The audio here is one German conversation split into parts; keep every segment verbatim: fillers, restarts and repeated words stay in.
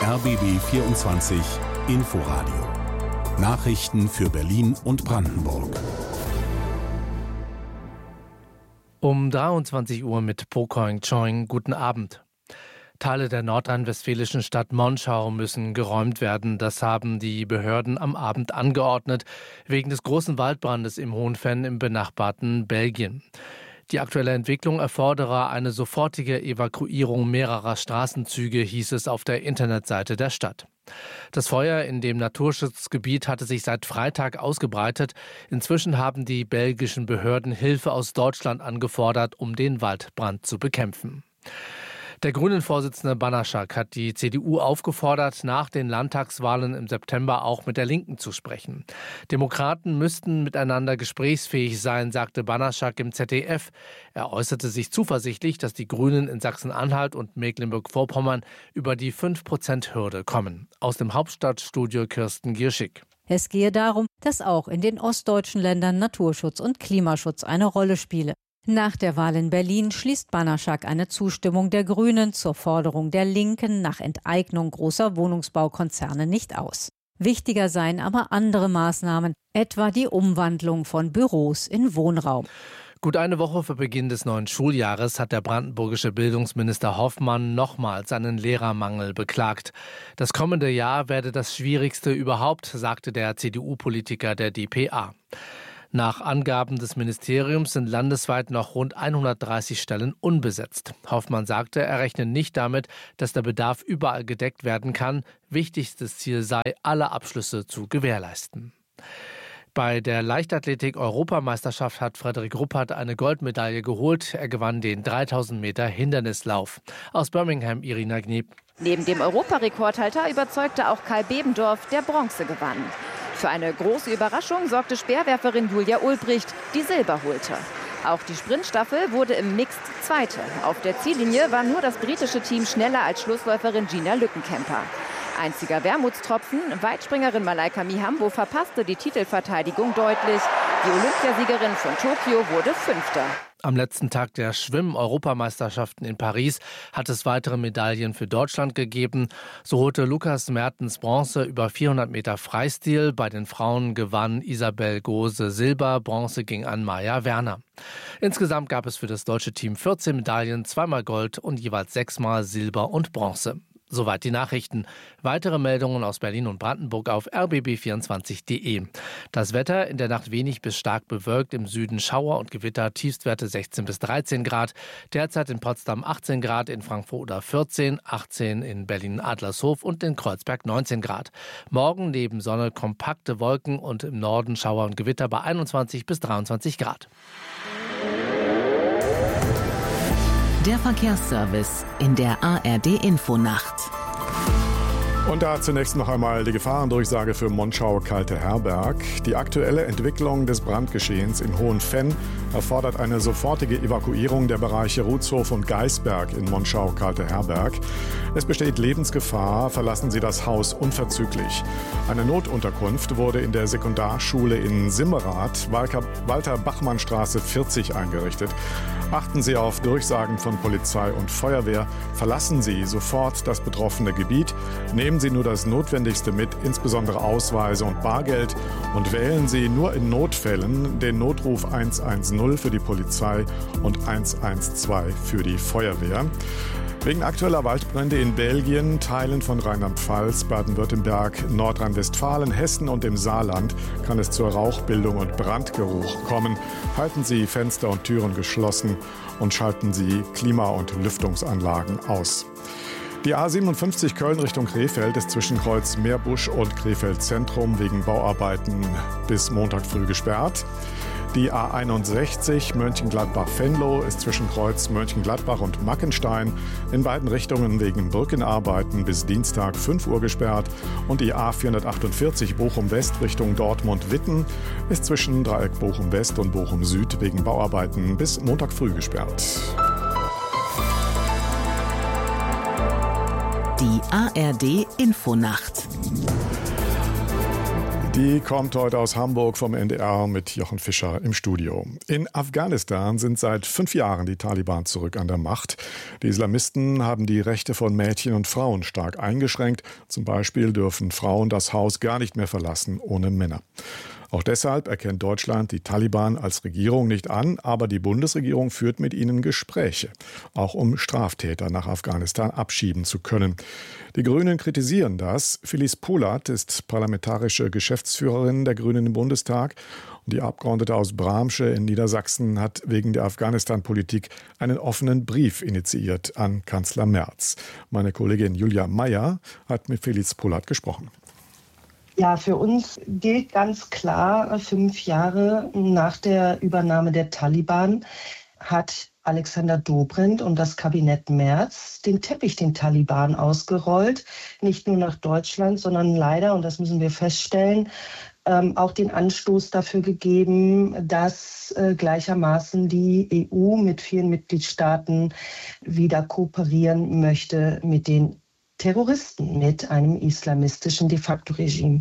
R B B vierundzwanzig Inforadio. Nachrichten für Berlin und Brandenburg. Um dreiundzwanzig Uhr mit Po Koing Choing. Guten Abend. Teile der nordrhein-westfälischen Stadt Monschau müssen geräumt werden. Das haben die Behörden am Abend angeordnet, wegen des großen Waldbrandes im Hohenfenn im benachbarten Belgien. Die aktuelle Entwicklung erfordere eine sofortige Evakuierung mehrerer Straßenzüge, hieß es auf der Internetseite der Stadt. Das Feuer in dem Naturschutzgebiet hatte sich seit Freitag ausgebreitet. Inzwischen haben die belgischen Behörden Hilfe aus Deutschland angefordert, um den Waldbrand zu bekämpfen. Der Grünen-Vorsitzende Banaszak hat die C D U aufgefordert, nach den Landtagswahlen im September auch mit der Linken zu sprechen. Demokraten müssten miteinander gesprächsfähig sein, sagte Banaszak im Z D F. Er äußerte sich zuversichtlich, dass die Grünen in Sachsen-Anhalt und Mecklenburg-Vorpommern über die fünf Prozent Hürde kommen. Aus dem Hauptstadtstudio Kirsten Gierschig. Es gehe darum, dass auch in den ostdeutschen Ländern Naturschutz und Klimaschutz eine Rolle spiele. Nach der Wahl in Berlin schließt Banaszak eine Zustimmung der Grünen zur Forderung der Linken nach Enteignung großer Wohnungsbaukonzerne nicht aus. Wichtiger seien aber andere Maßnahmen, etwa die Umwandlung von Büros in Wohnraum. Gut eine Woche vor Beginn des neuen Schuljahres hat der brandenburgische Bildungsminister Hoffmann nochmals seinen Lehrermangel beklagt. Das kommende Jahr werde das schwierigste überhaupt, sagte der C D U-Politiker der D P A. Nach Angaben des Ministeriums sind landesweit noch rund hundertdreißig Stellen unbesetzt. Hoffmann sagte, er rechne nicht damit, dass der Bedarf überall gedeckt werden kann. Wichtigstes Ziel sei, alle Abschlüsse zu gewährleisten. Bei der Leichtathletik-Europameisterschaft hat Frederik Ruppert eine Goldmedaille geholt. Er gewann den dreitausend Meter Hindernislauf. Aus Birmingham, Irina Gnieb. Neben dem Europarekordhalter überzeugte auch Kai Bebendorf, der Bronze gewann. Für eine große Überraschung sorgte Speerwerferin Julia Ulbricht, die Silber holte. Auch die Sprintstaffel wurde im Mixed Zweite. Auf der Ziellinie war nur das britische Team schneller als Schlussläuferin Gina Lückenkämper. Einziger Wermutstropfen, Weitspringerin Malaika Mihambo verpasste die Titelverteidigung deutlich. Die Olympiasiegerin von Tokio wurde Fünfte. Am letzten Tag der Schwimm-Europameisterschaften in Paris hat es weitere Medaillen für Deutschland gegeben. So holte Lukas Mertens Bronze über vierhundert Meter Freistil. Bei den Frauen gewann Isabel Gose Silber. Bronze ging an Maja Werner. Insgesamt gab es für das deutsche Team vierzehn Medaillen, zweimal Gold und jeweils sechsmal Silber und Bronze. Soweit die Nachrichten. Weitere Meldungen aus Berlin und Brandenburg auf r b b vierundzwanzig punkt d e. Das Wetter in der Nacht wenig bis stark bewölkt, im Süden Schauer und Gewitter, Tiefstwerte sechzehn bis dreizehn Grad. Derzeit in Potsdam achtzehn Grad, in Frankfurt oder vierzehn, achtzehn in Berlin-Adlershof und in Kreuzberg neunzehn Grad. Morgen neben Sonne kompakte Wolken und im Norden Schauer und Gewitter bei einundzwanzig bis dreiundzwanzig Grad. Der Verkehrsservice in der A R D-Infonacht. Und da zunächst noch einmal die Gefahrendurchsage für Monschau-Kalte-Herberg. Die aktuelle Entwicklung des Brandgeschehens im Hohenfenn erfordert eine sofortige Evakuierung der Bereiche Rutzhof und Geisberg in Monschau-Kalte-Herberg. Es besteht Lebensgefahr, verlassen Sie das Haus unverzüglich. Eine Notunterkunft wurde in der Sekundarschule in Simmerath, Walter-Bachmann-Straße vierzig, eingerichtet. Achten Sie auf Durchsagen von Polizei und Feuerwehr. Verlassen Sie sofort das betroffene Gebiet. Nehmen Sie nur das Notwendigste mit, insbesondere Ausweise und Bargeld. Und wählen Sie nur in Notfällen den Notruf hundertzehn für die Polizei und hundertzwölf für die Feuerwehr. Wegen aktueller Waldbrände in Belgien, Teilen von Rheinland-Pfalz, Baden-Württemberg, Nordrhein-Westfalen, Hessen und dem Saarland kann es zur Rauchbildung und Brandgeruch kommen. Halten Sie Fenster und Türen geschlossen und schalten Sie Klima- und Lüftungsanlagen aus. Die A siebenundfünfzig Köln Richtung Krefeld ist zwischen Kreuz Meerbusch und Krefeld Zentrum wegen Bauarbeiten bis Montag früh gesperrt. Die A einundsechzig Mönchengladbach-Venlo ist zwischen Kreuz Mönchengladbach und Mackenstein in beiden Richtungen wegen Brückenarbeiten bis Dienstag fünf Uhr gesperrt. Und die A vierhundertachtundvierzig Bochum-West Richtung Dortmund-Witten ist zwischen Dreieck Bochum-West und Bochum-Süd wegen Bauarbeiten bis Montag früh gesperrt. Die A R D-Infonacht. Die kommt heute aus Hamburg vom N D R mit Jochen Fischer im Studio. In Afghanistan sind seit fünf Jahren die Taliban zurück an der Macht. Die Islamisten haben die Rechte von Mädchen und Frauen stark eingeschränkt. Zum Beispiel dürfen Frauen das Haus gar nicht mehr verlassen ohne Männer. Auch deshalb erkennt Deutschland die Taliban als Regierung nicht an, aber die Bundesregierung führt mit ihnen Gespräche, auch um Straftäter nach Afghanistan abschieben zu können. Die Grünen kritisieren das. Filiz Polat ist parlamentarische Geschäftsführerin der Grünen im Bundestag. Und die Abgeordnete aus Bramsche in Niedersachsen hat wegen der Afghanistan-Politik einen offenen Brief initiiert an Kanzler Merz. Meine Kollegin Julia Meyer hat mit Filiz Polat gesprochen. Ja, für uns gilt ganz klar, fünf Jahre nach der Übernahme der Taliban hat Alexander Dobrindt und das Kabinett Merz den Teppich den Taliban ausgerollt. Nicht nur nach Deutschland, sondern leider, und das müssen wir feststellen, ähm, auch den Anstoß dafür gegeben, dass äh, gleichermaßen die E U mit vielen Mitgliedstaaten wieder kooperieren möchte mit den Terroristen, mit einem islamistischen de facto Regime.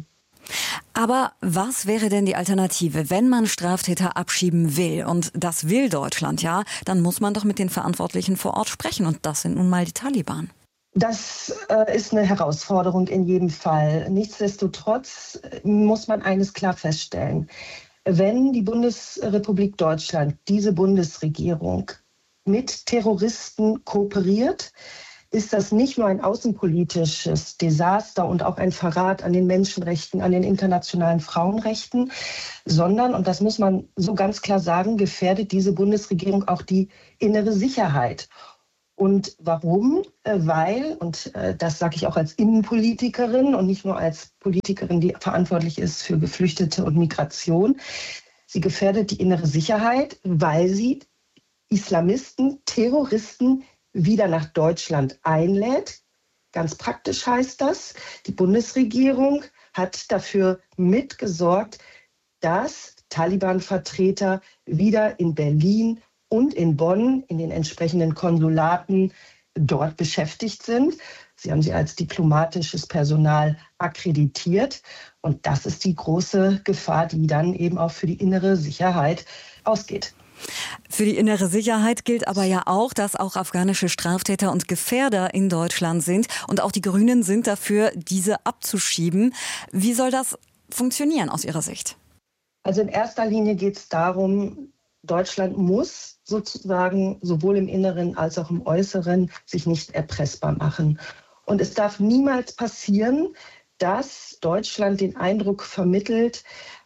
Aber was wäre denn die Alternative? Wenn man Straftäter abschieben will, und das will Deutschland ja, dann muss man doch mit den Verantwortlichen vor Ort sprechen. Und das sind nun mal die Taliban. Das äh, ist eine Herausforderung in jedem Fall. Nichtsdestotrotz muss man eines klar feststellen. Wenn die Bundesrepublik Deutschland, diese Bundesregierung, mit Terroristen kooperiert, ist das nicht nur ein außenpolitisches Desaster und auch ein Verrat an den Menschenrechten, an den internationalen Frauenrechten, sondern, und das muss man so ganz klar sagen, gefährdet diese Bundesregierung auch die innere Sicherheit. Und warum? Weil, und das sage ich auch als Innenpolitikerin und nicht nur als Politikerin, die verantwortlich ist für Geflüchtete und Migration, sie gefährdet die innere Sicherheit, weil sie Islamisten, Terroristen wieder nach Deutschland einlädt. Ganz praktisch heißt das, die Bundesregierung hat dafür mitgesorgt, dass Taliban-Vertreter wieder in Berlin und in Bonn in den entsprechenden Konsulaten dort beschäftigt sind. Sie haben sie als diplomatisches Personal akkreditiert. Und das ist die große Gefahr, die dann eben auch für die innere Sicherheit ausgeht. Für die innere Sicherheit gilt aber ja auch, dass auch afghanische Straftäter und Gefährder in Deutschland sind. Und auch die Grünen sind dafür, diese abzuschieben. Wie soll das funktionieren aus Ihrer Sicht? Also in erster Linie geht es darum, Deutschland muss sozusagen sowohl im Inneren als auch im Äußeren sich nicht erpressbar machen. Und es darf niemals passieren, dass Deutschland den Eindruck vermittelt,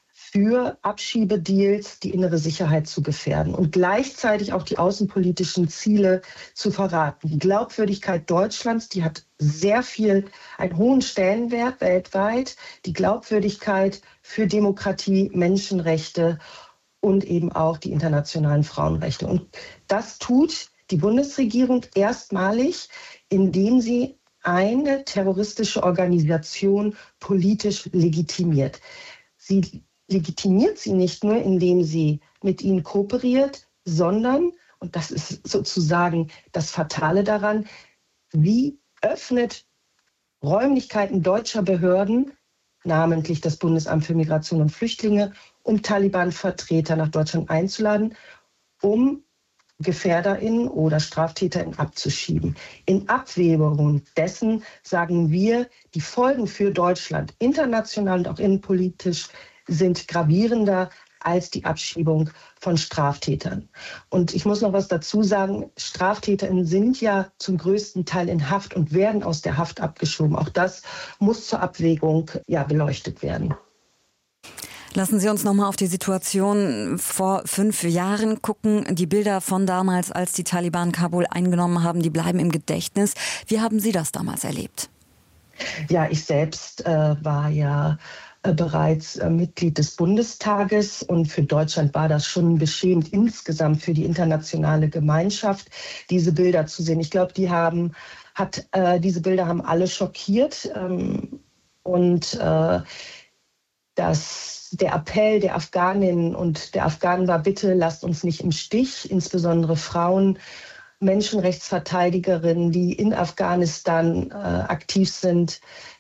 für Abschiebedeals die innere Sicherheit zu gefährden und gleichzeitig auch die außenpolitischen Ziele zu verraten. Die Glaubwürdigkeit Deutschlands, die hat sehr viel, einen hohen Stellenwert weltweit. Die Glaubwürdigkeit für Demokratie, Menschenrechte und eben auch die internationalen Frauenrechte. Und das tut die Bundesregierung erstmalig, indem sie eine terroristische Organisation politisch legitimiert. Sie legitimiert sie nicht nur, indem sie mit ihnen kooperiert, sondern, und das ist sozusagen das Fatale daran, sie öffnet Räumlichkeiten deutscher Behörden, namentlich das Bundesamt für Migration und Flüchtlinge, um Taliban-Vertreter nach Deutschland einzuladen, um GefährderInnen oder StraftäterInnen abzuschieben. In Abwägung dessen sagen wir, die Folgen für Deutschland international und auch innenpolitisch sind gravierender als die Abschiebung von Straftätern. Und ich muss noch was dazu sagen, StraftäterInnen sind ja zum größten Teil in Haft und werden aus der Haft abgeschoben. Auch das muss zur Abwägung ja, beleuchtet werden. Lassen Sie uns noch mal auf die Situation vor fünf Jahren gucken. Die Bilder von damals, als die Taliban Kabul eingenommen haben, die bleiben im Gedächtnis. Wie haben Sie das damals erlebt? Ja, ich selbst äh, war ja bereits äh, Mitglied des Bundestages und für Deutschland war das schon beschämend insgesamt für die internationale Gemeinschaft, diese Bilder zu sehen. Ich glaube, die haben, hat, äh, diese Bilder haben alle schockiert ähm, und äh, das, der Appell der Afghaninnen und der Afghanen war, bitte lasst uns nicht im Stich, insbesondere Frauen, Menschenrechtsverteidigerinnen, die in Afghanistan äh, aktiv sind,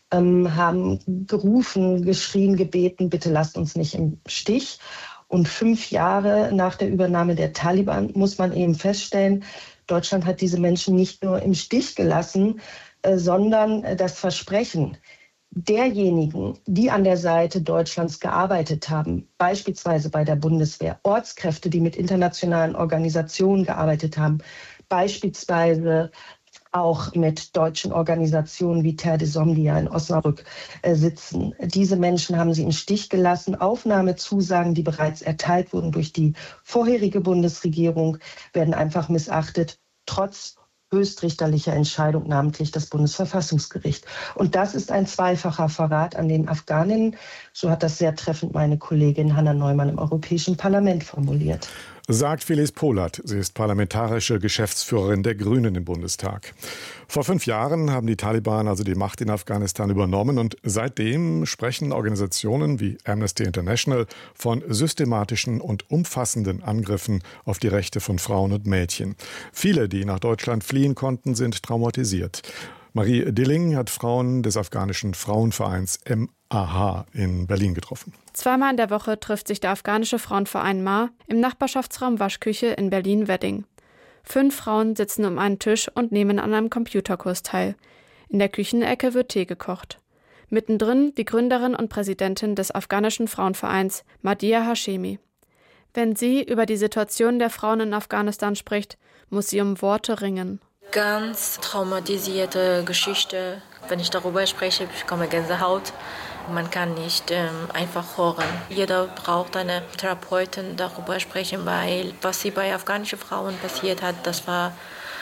ähm, haben gerufen, geschrien, gebeten, bitte lasst uns nicht im Stich. Und fünf Jahre nach der Übernahme der Taliban muss man eben feststellen, Deutschland hat diese Menschen nicht nur im Stich gelassen, äh, sondern äh, das Versprechen derjenigen, die an der Seite Deutschlands gearbeitet haben, beispielsweise bei der Bundeswehr, Ortskräfte, die mit internationalen Organisationen gearbeitet haben, beispielsweise auch mit deutschen Organisationen wie Terre des Hommes, die ja in Osnabrück äh, sitzen. Diese Menschen haben sie im Stich gelassen. Aufnahmezusagen, die bereits erteilt wurden durch die vorherige Bundesregierung, werden einfach missachtet, trotz höchstrichterlicher Entscheidung, namentlich das Bundesverfassungsgericht. Und das ist ein zweifacher Verrat an den Afghaninnen. So hat das sehr treffend meine Kollegin Hanna Neumann im Europäischen Parlament formuliert. Sagt Phyllis Polat. Sie ist parlamentarische Geschäftsführerin der Grünen im Bundestag. Vor fünf Jahren haben die Taliban also die Macht in Afghanistan übernommen und seitdem sprechen Organisationen wie Amnesty International von systematischen und umfassenden Angriffen auf die Rechte von Frauen und Mädchen. Viele, die nach Deutschland fliehen konnten, sind traumatisiert. Marie Dilling hat Frauen des afghanischen Frauenvereins M A H in Berlin getroffen. Zweimal in der Woche trifft sich der afghanische Frauenverein M A im Nachbarschaftsraum Waschküche in Berlin-Wedding. Fünf Frauen sitzen um einen Tisch und nehmen an einem Computerkurs teil. In der Küchenecke wird Tee gekocht. Mittendrin die Gründerin und Präsidentin des afghanischen Frauenvereins, Madiha Hashemi. Wenn sie über die Situation der Frauen in Afghanistan spricht, muss sie um Worte ringen. Ganz traumatisierte Geschichte. Wenn ich darüber spreche, bekomme ich Gänsehaut. Man kann nicht ähm, einfach hören. Jeder braucht eine Therapeutin darüber sprechen, weil was sie bei afghanischen Frauen passiert hat, das war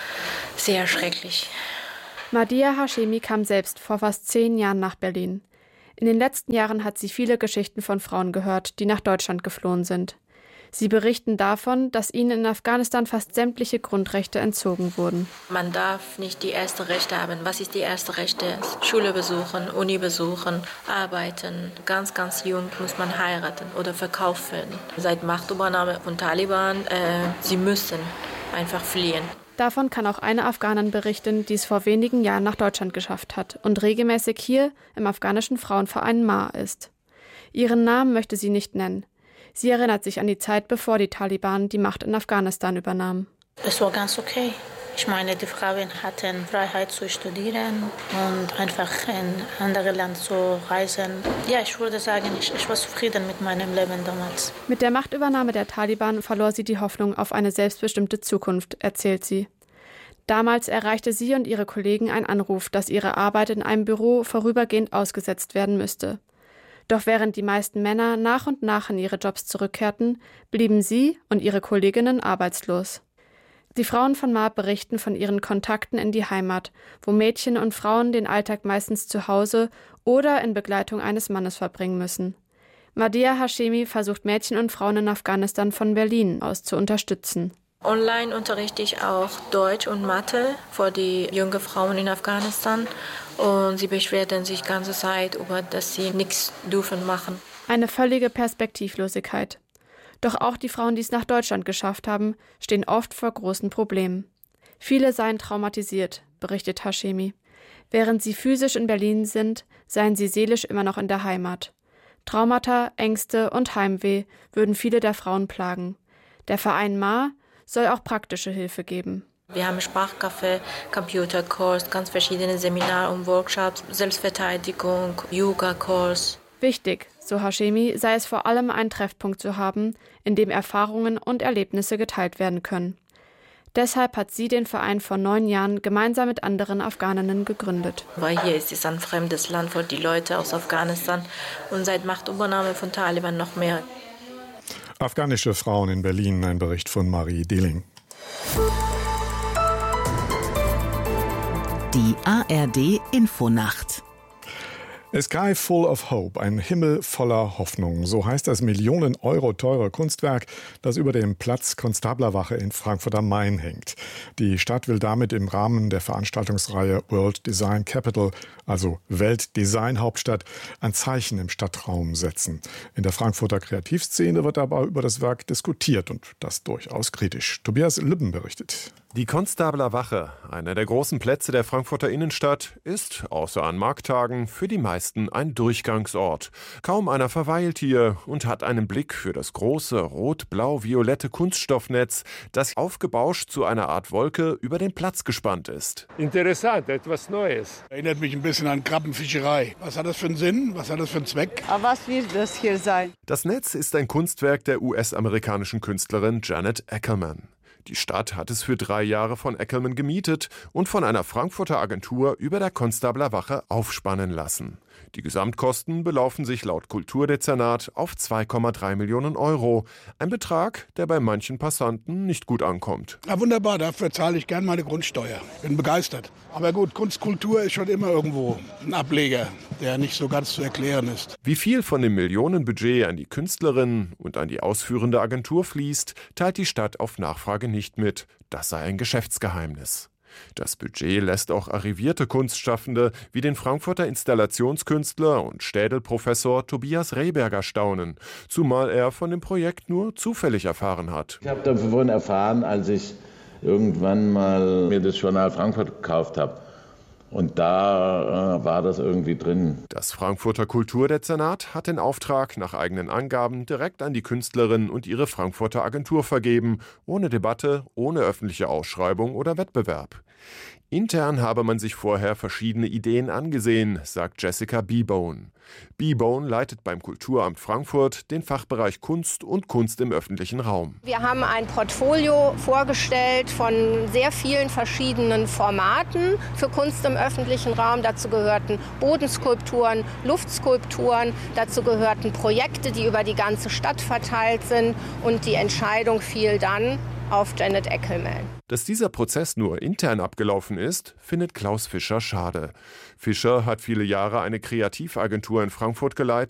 sehr schrecklich. Madiha Hashemi kam selbst vor fast zehn Jahren nach Berlin. In den letzten Jahren hat sie viele Geschichten von Frauen gehört, die nach Deutschland geflohen sind. Sie berichten davon, dass ihnen in Afghanistan fast sämtliche Grundrechte entzogen wurden. Man darf nicht die ersten Rechte haben. Was ist die erste Rechte? Schule besuchen, Uni besuchen, arbeiten. Ganz, ganz jung muss man heiraten oder verkaufen. Seit Machtübernahme von Taliban, äh, sie müssen einfach fliehen. Davon kann auch eine Afghanin berichten, die es vor wenigen Jahren nach Deutschland geschafft hat und regelmäßig hier im afghanischen Frauenverein M A ist. Ihren Namen möchte sie nicht nennen. Sie erinnert sich an die Zeit, bevor die Taliban die Macht in Afghanistan übernahmen. Es war ganz okay. Ich meine, die Frauen hatten Freiheit zu studieren und einfach in andere Länder zu reisen. Ja, ich würde sagen, ich, ich war zufrieden mit meinem Leben damals. Mit der Machtübernahme der Taliban verlor sie die Hoffnung auf eine selbstbestimmte Zukunft, erzählt sie. Damals erreichte sie und ihre Kollegen ein Anruf, dass ihre Arbeit in einem Büro vorübergehend ausgesetzt werden müsste. Doch während die meisten Männer nach und nach in ihre Jobs zurückkehrten, blieben sie und ihre Kolleginnen arbeitslos. Die Frauen von M A berichten von ihren Kontakten in die Heimat, wo Mädchen und Frauen den Alltag meistens zu Hause oder in Begleitung eines Mannes verbringen müssen. Madiha Hashemi versucht Mädchen und Frauen in Afghanistan von Berlin aus zu unterstützen. Online unterrichte ich auch Deutsch und Mathe für die jungen Frauen in Afghanistan. Und sie beschwerden sich die ganze Zeit über, dass sie nichts dürfen machen. Eine völlige Perspektivlosigkeit. Doch auch die Frauen, die es nach Deutschland geschafft haben, stehen oft vor großen Problemen. Viele seien traumatisiert, berichtet Hashemi. Während sie physisch in Berlin sind, seien sie seelisch immer noch in der Heimat. Traumata, Ängste und Heimweh würden viele der Frauen plagen. Der Verein M A soll auch praktische Hilfe geben. Wir haben Sprachcafé, Computerkurs, ganz verschiedene Seminare und Workshops, Selbstverteidigung, Yoga-Kurs. Wichtig, so Hashemi, sei es vor allem einen Treffpunkt zu haben, in dem Erfahrungen und Erlebnisse geteilt werden können. Deshalb hat sie den Verein vor neun Jahren gemeinsam mit anderen Afghaninnen gegründet. Weil hier ist es ein fremdes Land für die Leute aus Afghanistan und seit Machtübernahme von Taliban noch mehr. Afghanische Frauen in Berlin, ein Bericht von Marie Dilling. Die A R D Infonacht. A Sky Full of Hope, ein Himmel voller Hoffnung. So heißt das Millionen Euro teure Kunstwerk, das über dem Platz Konstablerwache in Frankfurt am Main hängt. Die Stadt will damit im Rahmen der Veranstaltungsreihe World Design Capital, also Weltdesign-Hauptstadt, ein Zeichen im Stadtraum setzen. In der Frankfurter Kreativszene wird aber über das Werk diskutiert und das durchaus kritisch. Tobias Lübben berichtet. Die Konstabler Wache, einer der großen Plätze der Frankfurter Innenstadt, ist, außer an Markttagen, für die meisten ein Durchgangsort. Kaum einer verweilt hier und hat einen Blick für das große rot-blau-violette Kunststoffnetz, das aufgebauscht zu einer Art Wolke über den Platz gespannt ist. Interessant, etwas Neues. Erinnert mich ein bisschen an Krabbenfischerei. Was hat das für einen Sinn? Was hat das für einen Zweck? Aber was wird das hier sein? Das Netz ist ein Kunstwerk der U S-amerikanischen Künstlerin Janet Ackerman. Die Stadt hat es für drei Jahre von Ackerman gemietet und von einer Frankfurter Agentur über der Konstabler Wache aufspannen lassen. Die Gesamtkosten belaufen sich laut Kulturdezernat auf zwei Komma drei Millionen Euro. Ein Betrag, der bei manchen Passanten nicht gut ankommt. Na wunderbar, dafür zahle ich gern meine Grundsteuer. Bin begeistert. Aber gut, Kunstkultur ist schon immer irgendwo ein Ableger, der nicht so ganz zu erklären ist. Wie viel von dem Millionenbudget an die Künstlerin und an die ausführende Agentur fließt, teilt die Stadt auf Nachfrage nicht mit. Das sei ein Geschäftsgeheimnis. Das Budget lässt auch arrivierte Kunstschaffende wie den Frankfurter Installationskünstler und Städelprofessor Tobias Rehberger staunen, zumal er von dem Projekt nur zufällig erfahren hat. Ich habe davon erfahren, als ich irgendwann mal mir das Journal Frankfurt gekauft habe. Und da äh, war das irgendwie drin. Das Frankfurter Kulturdezernat hat den Auftrag nach eigenen Angaben direkt an die Künstlerin und ihre Frankfurter Agentur vergeben, ohne Debatte, ohne öffentliche Ausschreibung oder Wettbewerb. Intern habe man sich vorher verschiedene Ideen angesehen, sagt Jessica Beebone. Beebone leitet beim Kulturamt Frankfurt den Fachbereich Kunst und Kunst im öffentlichen Raum. Wir haben ein Portfolio vorgestellt von sehr vielen verschiedenen Formaten für Kunst im öffentlichen Raum. Dazu gehörten Bodenskulpturen, Luftskulpturen, dazu gehörten Projekte, die über die ganze Stadt verteilt sind. Und die Entscheidung fiel dann auf Janet Ackerman. Dass dieser Prozess nur intern abgelaufen ist, findet Klaus Fischer schade. Fischer hat viele Jahre eine Kreativagentur in Frankfurt geleitet